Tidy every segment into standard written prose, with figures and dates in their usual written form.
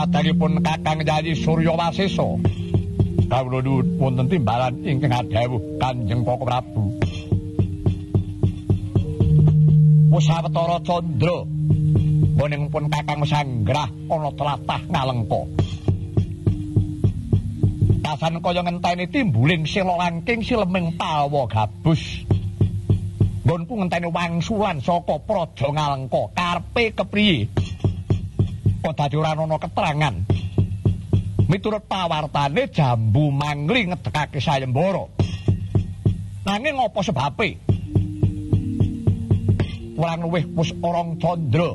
Kadangipun Kakang Yayi Suryawasesa. Kawula nuwun wonten timbalan ingkang adhawuh Kanjeng Koko Prabu. Wasawetara candra woningipun Kakang Sanggrah ana tlatah Ngalengka. Kasan kaya ngenteni timbuling sila langking sileming pawa gabus. Nggonku ngenteni wangsulan saka Praja Ngalengka karepe kepriye? Kok dadi ora ana keterangan. Miturut pawartane Jambu Mangli ngedekake sayembara. Nanging apa sebabe? Kurang luwih wis orong candra.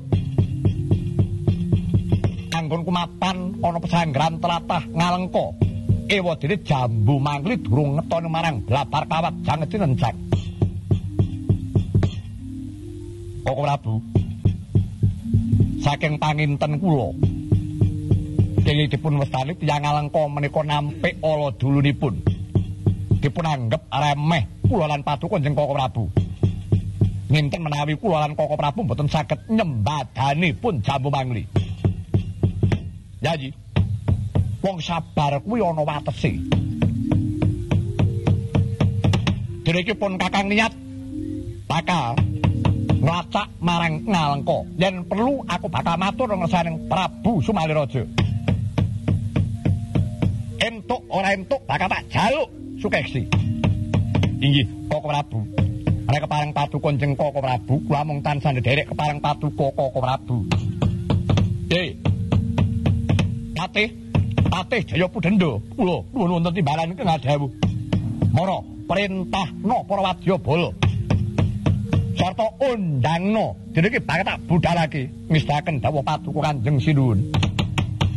Anggonku mapan ana pesanggrahan tlatah Ngalengka. Ewadene Jambu Mangli durung ngetoni marang Blabar Kawat Jangeti Nencang. Koko Prabu, saking panginten kula Kyai dipun wastani tiyang Ngalengka menika nampik ala dulunipun. Dipun anggep remeh kula lan paduka Kanjeng Koko Prabu. Nginten menawi kula lan Koko Prabu mboten saged nyembadanipun Jambu Mangli. Yayi, wong sabar kuwi ana watese. Dirikipun Kakang niat bakal nglacak marang Ngalengka. Yen perlu aku bakal matur ngersaning Prabu Sumaliraja. Entuk ora entuk bakal tak jaluk sukesi. Inggih, Koko Prabu. Nek kepareng paduka Kanjeng Koko Prabu, kula mung tansah ndherek kepareng paduka Koko Prabu. Patih Jayapudenda, kula nuwun wonten timbalan ingkang adhawuh. Mara perintahna para wadyabala. Sarta undangna dene iki bakal tak budhalake ngestaken dawuh paduka Kanjeng Sinuwun.